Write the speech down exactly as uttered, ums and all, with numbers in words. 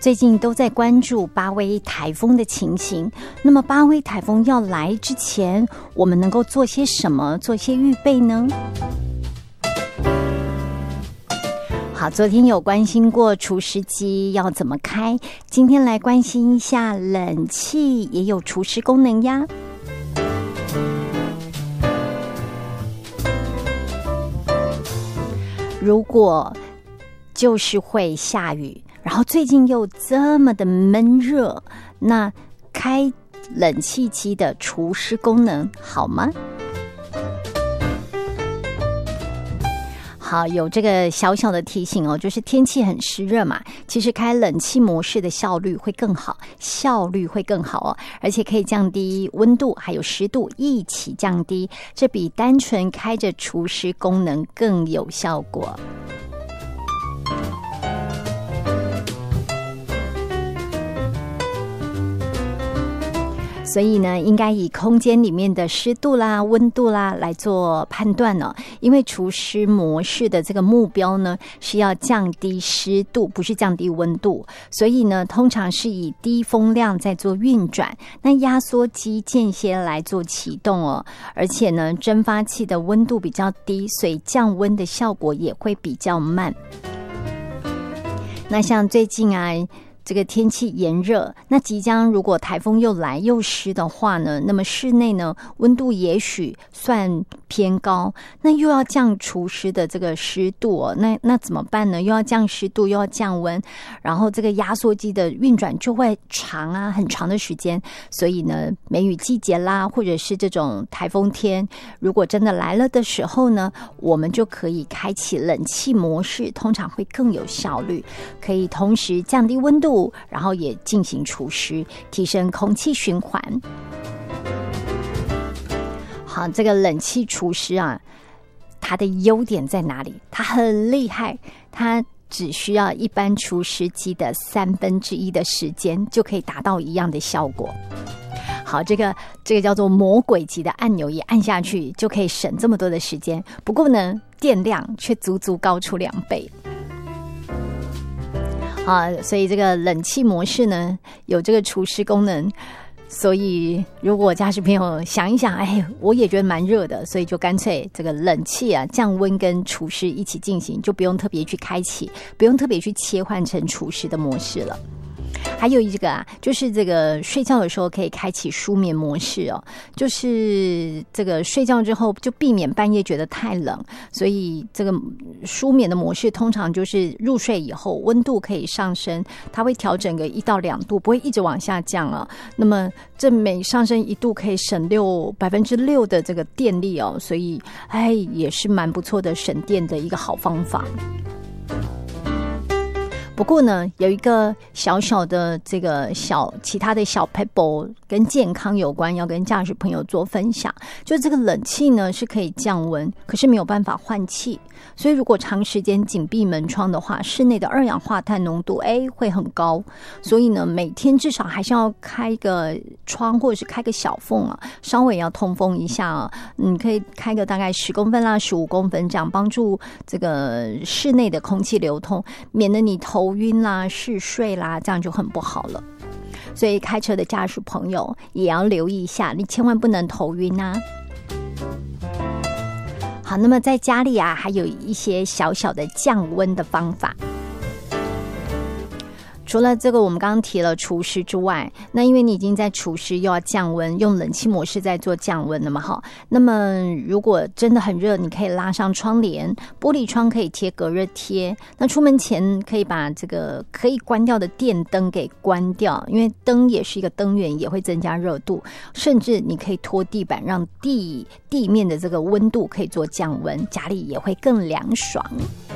最近都在关注巴威台风的情形。那么巴威台风要来之前，我们能够做些什么，做些预备呢？好，昨天有关心过除湿机要怎么开，今天来关心一下冷气也有除湿功能呀。如果就是会下雨，然后最近又这么的闷热，那开冷气机的除湿功能好吗？好，有这个小小的提醒哦，就是天气很湿热嘛，其实开冷气模式的效率会更好，效率会更好哦，而且可以降低温度还有湿度一起降低，这比单纯开着除湿功能更有效果。所以呢，应该以空间里面的湿度啦、温度啦来做判断哦。因为除湿模式的这个目标呢，是要降低湿度，不是降低温度。所以呢，通常是以低风量在做运转，那压缩机间歇来做启动哦。而且呢，蒸发器的温度比较低，所以降温的效果也会比较慢。那像最近啊，这个天气炎热，那即将如果台风又来又湿的话呢，那么室内呢温度也许算偏高，那又要降除湿的这个湿度哦，那那怎么办呢？又要降湿度，又要降温，然后这个压缩机的运转就会长啊，很长的时间。所以呢，梅雨季节啦，或者是这种台风天，如果真的来了的时候呢，我们就可以开启冷气模式，通常会更有效率，可以同时降低温度，然后也进行除湿，提升空气循环。好，这个冷气除湿啊，它的优点在哪里？它很厉害，它只需要一般除湿机的三分之一的时间就可以达到一样的效果。好，这个这个叫做魔鬼级的按钮一按下去就可以省这么多的时间，不过呢，电量却足足高出两倍。啊，所以这个冷气模式呢，有这个除湿功能。所以如果家属朋友想一想，哎，我也觉得蛮热的，所以就干脆这个冷气啊，降温跟除湿一起进行，就不用特别去开启，不用特别去切换成除湿的模式了。还有一个啊，就是这个睡觉的时候可以开启舒眠模式哦，就是这个睡觉之后就避免半夜觉得太冷，所以这个舒眠的模式通常就是入睡以后温度可以上升，它会调整个一到两度，不会一直往下降啊。那么这每上升一度可以省六百分之六的这个电力哦，所以哎也是蛮不错的省电的一个好方法。不过呢，有一个小小的这个小其他的小 pebble 跟健康有关，要跟驾驶朋友做分享。就这个冷气呢是可以降温，可是没有办法换气，所以如果长时间紧闭门窗的话，室内的二氧化碳浓度哎会很高。所以呢，每天至少还是要开个窗或者是开个小缝啊，稍微要通风一下啊。你可以开个大概十公分啦、十五公分这样，帮助这个室内的空气流通，免得你头头晕啦、嗜睡啦，这样就很不好了。所以开车的驾驶朋友也要留意一下，你千万不能头晕啊。好，那么在家里啊，还有一些小小的降温的方法。除了这个我们刚刚提了除湿之外，那因为你已经在除湿又要降温，用冷气模式在做降温了嘛，哈。那么如果真的很热，你可以拉上窗帘，玻璃窗可以贴隔热贴。那出门前可以把这个可以关掉的电灯给关掉，因为灯也是一个灯源，也会增加热度。甚至你可以拖地板，让地地面的这个温度可以做降温，家里也会更凉爽。